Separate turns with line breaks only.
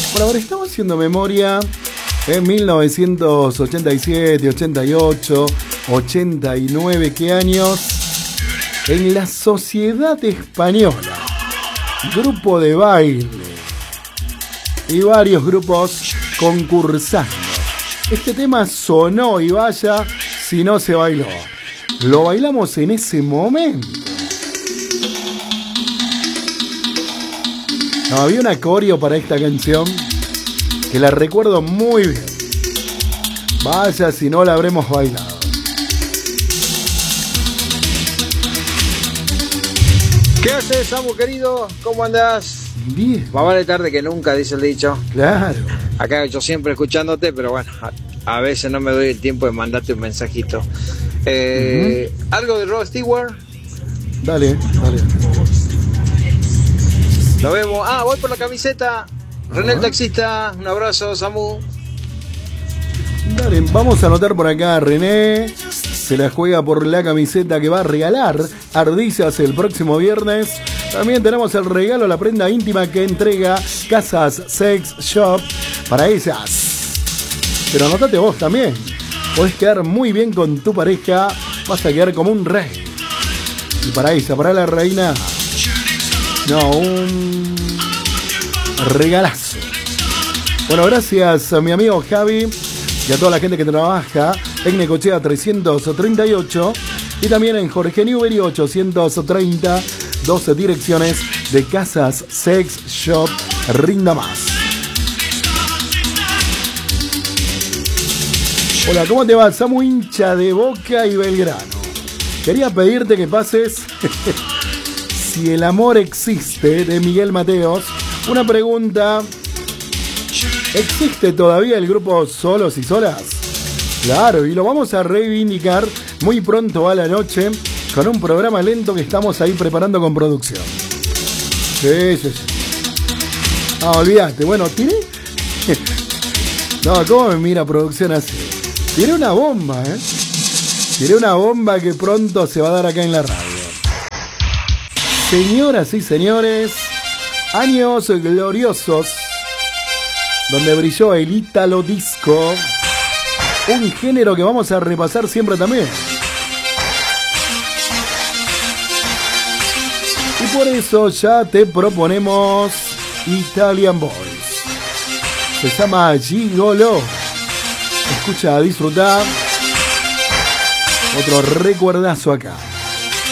Bueno, ahora estamos haciendo memoria en 1987, 88, 89, ¿qué años? En la Sociedad Española, grupo de baile y varios grupos concursando. Este tema sonó y vaya si no se bailó. Lo bailamos en ese momento. No, había una coreo para esta canción que la recuerdo muy bien. Vaya si no la habremos bailado.
¿Qué haces, Samu querido? ¿Cómo andás?
Bien.
Más vale tarde que nunca, dice el dicho.
Claro.
Acá yo siempre escuchándote, pero bueno, a veces no me doy el tiempo de mandarte un mensajito. ¿Algo de Rod Stewart?
Dale, dale.
Lo vemos. Voy por la camiseta. René el taxista. Un abrazo, Samu.
Dale, vamos a anotar por acá a René. Se la juega por la camiseta que va a regalar Ardillas el próximo viernes. También tenemos el regalo, la prenda íntima que entrega Casas Sex Shop para ellas. Pero anotate vos también. Podés quedar muy bien con tu pareja. Vas a quedar como un rey. Y para ella, para la reina, no, un regalazo. Bueno, gracias a mi amigo Javi y a toda la gente que trabaja en Necochea 338 y también en Jorge Newbery 830, 12 direcciones de Casas Sex Shop. Rinda más. Hola, ¿cómo te va? Samu, hincha de Boca y Belgrano. Quería pedirte que pases Si el amor existe, de Miguel Mateos. Una pregunta: ¿existe todavía el grupo Solos y Solas? Claro, y lo vamos a reivindicar muy pronto a la noche con un programa lento que estamos ahí preparando con producción. Sí. Olvídate. Bueno, ¿tiene? No, ¿cómo me mira producción así? Tiene una bomba, Tiene una bomba que pronto se va a dar acá en la radio. Señoras y señores, años gloriosos donde brilló el Ítalo Disco, un género que vamos a repasar siempre también. Y por eso ya te proponemos Italian Boys. Se llama Gigolo. Escucha, disfruta. Otro recuerdazo acá.